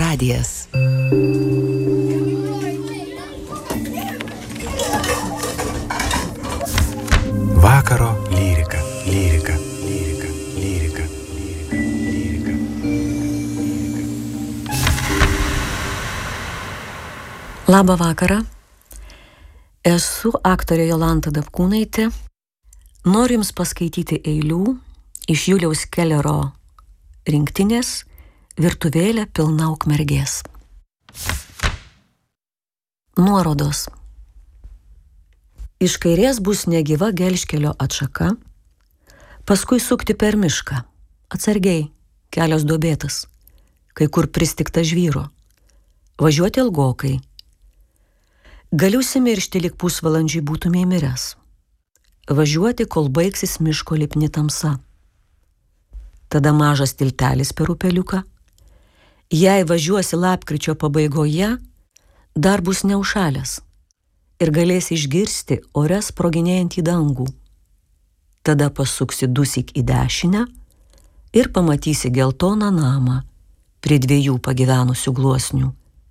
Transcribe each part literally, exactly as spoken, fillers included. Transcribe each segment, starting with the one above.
radijas. Vakaro lyrika, lyrika, lyrika, lyrika, lyrika, lyrika. Labą vakarą. Esu aktorė Jolanta Dapkūnaitė. Noriu Jums paskaityti eilių iš Juliaus Kelero rinktinės Virtuvėlė pilna ukmergės. Nuorodos. Iš kairės bus negyva gelžkelio atšaka, paskui sukti per mišką. Atsargiai, kelias duobėtas, kai kur pristigta žvyro. Važiuoti ilgokai. Gali užsimiršti, lyg pusvalandžiai būtumei miręs. Važiuoti, kol baigsis miško lipni tamsa. Tada mažas tiltelis per upeliuką. Jei važiuosi lapkričio pabaigoje, dar bus neužšalęs ir galėsi išgirsti ore sproginėjantį dangų. Tada pasuksi dusyk į dešinę ir pamatysi geltoną namą prie dviejų pagyvenusių gluosnių.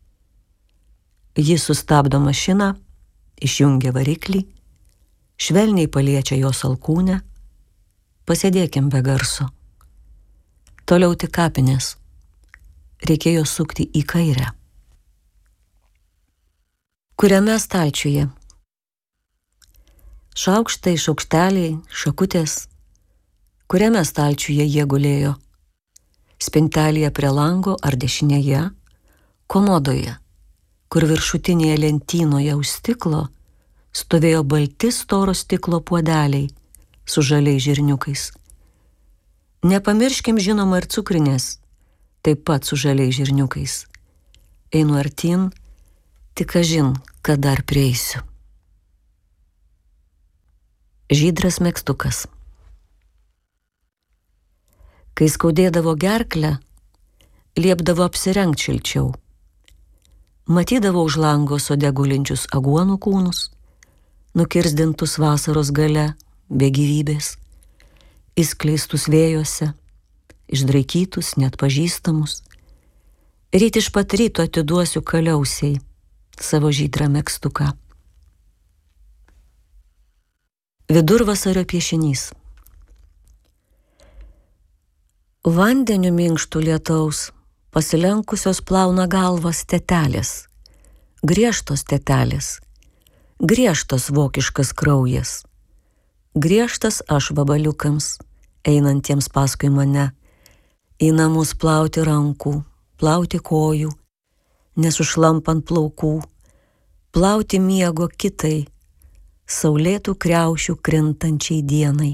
Jis sustabdo mašiną, išjungia variklį, švelniai paliečia jos alkūnę, pasėdėkim be garso. Toliau tik kapinės. Reikėjo sukti į kairę. Kuriame stalčiuje? Šaukštai, šaukšteliai, šakutės. Kuriame stalčiuje jie gulėjo? Spintelėje prie lango ar dešinėje? Komodoje, kur viršutinėje lentynoje už stiklo stovėjo balti storo stiklo puodeliai su žaliais žirniukais. Nepamirškim žinoma ir cukrinės, taip pat su žaliais žirniukais. Einu artyn, tik kažin, kad dar prieisiu. Žydras megztukas. Kai skaudėdavo gerklę, liepdavo apsirengt šilčiau. Matydavo už lango sode gulinčius aguonų kūnus, nukirsdintus vasaros gale be gyvybės, įskleistus vėjuose, išdraikytus, net pažįstamus. Ryt iš pat ryto atiduosiu kaliausiai savo žydrą megztuką. Vidurvasario piešinys. Vandeniu minkštų lietaus pasilenkusios plauna galvas tetelės, griežtos tetelės, griežtas vokiškas kraujas, griežtas aš vabaliukams, einantiems paskui mane, į namus plauti rankų, plauti kojų, nesušlampant plaukų, plauti miego kitai, saulėtų kriaušių krintančiai dienai.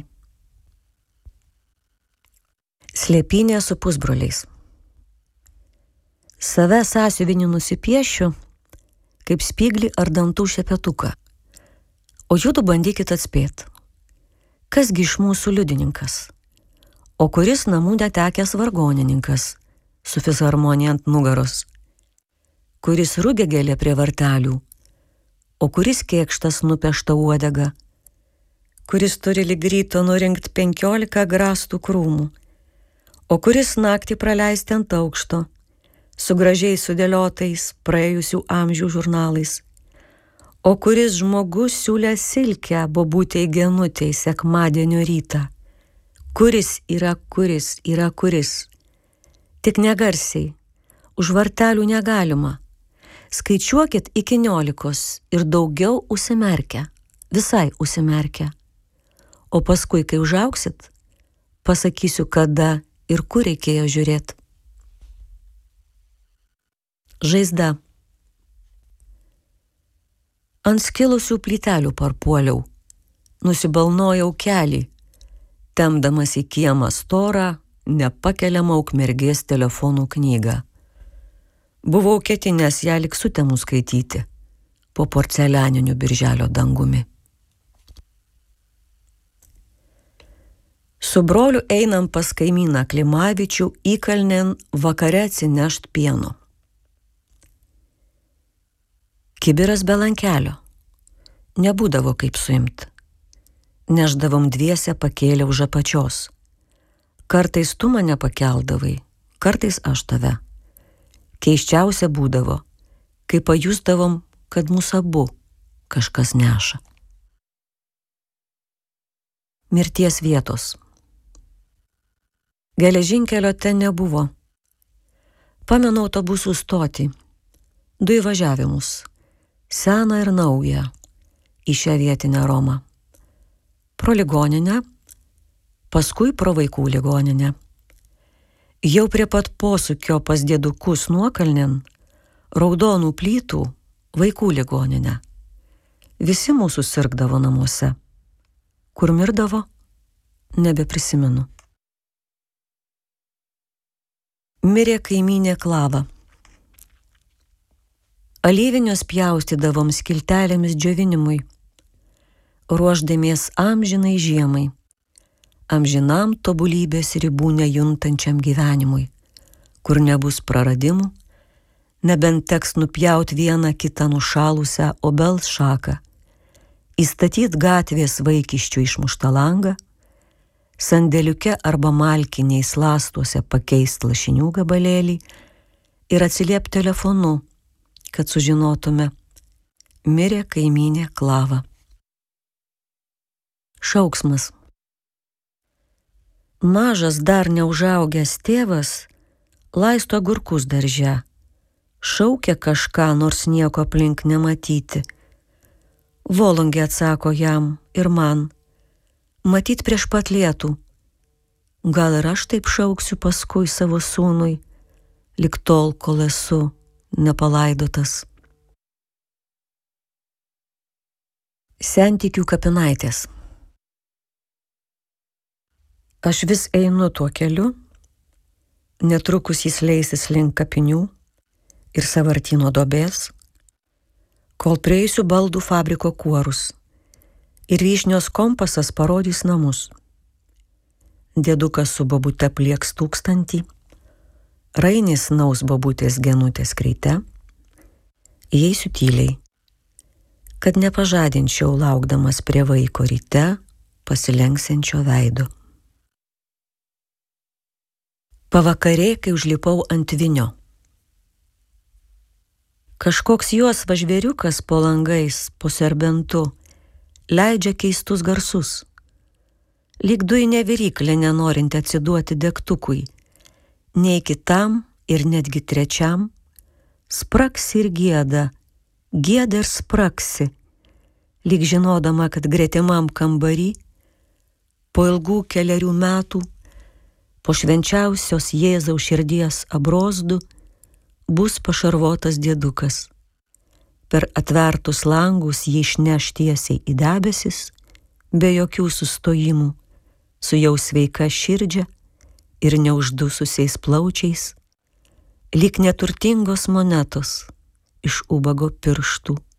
Slėpynė su pusbroliais. Save sąsiuvinį nusipiešiu, kaip spyglį ar dantų šepetuką, o judu bandykit atspėt, kasgi iš mūsų liudininkas, o kuris namų netekęs vargonininkas su fisharmonija ant nugaros, kuris rugiagėlė prie vartelių, o kuris kėkštas nupešta uodega, kuris turi lyg ryto nurinkt penkiolika grastų krūmų, o kuris naktį praleisti ant aukšto, su gražiai sudėliotais praėjusių amžių žurnalais, o kuris žmogus siūlė silkę bobutei genutei sekmadienio rytą. Kuris yra kuris yra kuris. Tik negarsiai, už vartelių negalima. Skaičiuokit iki niolikos ir daugiau užsimerkę, visai užsimerkę. O paskui, kai užaugsit, pasakysiu, kada ir kur reikėjo žiūrėti. Žaizda. Ant skilusių plytelių parpuoliau, nusibalnojau kelį, tempdamas į kiemą storą, nepakeliamą ukmergės telefonų knygą. Buvau ketinęs ją lyg sutemų skaityti po porcelianiniu birželio dangumi. Su broliu einam pas kaimyną Klimavičių įkalnėn vakare atsinešt pieno. Kibiras be lankelio. Nebūdavo kaip suimt. Neždavom dviese pakėlę už apačios. Kartais tu mane pakeldavai, kartais aš tave. Keisčiausia būdavo, kai pajusdavom, kad mūsų abu kažkas neša. Mirties vietos. Geležinkelio ten nebuvo. Pamenu autobusų stotį, du įvažiavimus, seną ir naują, į šią vietinę Romą. Pro ligoninę, paskui pro vaikų ligoninę. Jau prie pat posūkio pas dėdukus nuokalnin, raudonų plytų vaikų ligoninę. Visi mūsų sirgdavo namuose. Kur mirdavo, nebeprisimenu. Mirė kaimynė Klava. Alyvinius pjaustydavom skiltelėmis džiovinimui, ruošdamiesi amžinai žiemai, amžinam tobulybės ribų nejuntančiam gyvenimui, kur nebus praradimų, nebent teks nupjaut vieną kitą nušalusią obels šaką, įstatyt gatvės vaikiščių išmuštą langą, sandėliuke arba malkiniais lastuose pakeist lašinių gabalėlį ir atsiliep telefonu, kad sužinotume, mirė kaimynė Klava. Šauksmas. Mažas dar neužaugęs tėvas laisto agurkus darže, šaukia kažką, nors nieko aplink nematyti. Volungė atsako jam ir man, matyt prieš pat lietų. Gal ir aš taip šauksiu paskui savo sūnui, lik tol, kol esu nepalaidotas. Sentikių kapinaitės. Aš vis einu tuo keliu, netrukus jis leisis link kapinių ir sąvartyno duobės, kol prieisiu baldų fabriko kuorus ir vyšnios kompasas parodys namus. Dėdukas su bobute plieks tūkstantį, Rainis naus bobutės genutės kreite, įeisiu tyliai, kad nepažadinčiau laukdamas prie vaiko ryte pasilenksiančio veido. Pavakarė, kai užlipau ant vinio. Kažkoks juos važvėriukas po langais, po serbentu, leidžia keistus garsus. Lyg dujinė viryklė nenorinti atsiduoti degtukui, nei kitam ir netgi trečiam, spraksi ir gieda, gieda ir spraksi, lyg žinodama, kad gretimam kambary, po ilgų kelerių metų, po švenčiausios Jėzaus širdies abrozdų, bus pašarvotas dėdukas. Per atvertus langus jį išneš tiesiai į debesis, be jokių sustojimų, su jau sveika širdžia ir neuždususiais plaučiais, lyg neturtingos monetos iš ubago pirštų.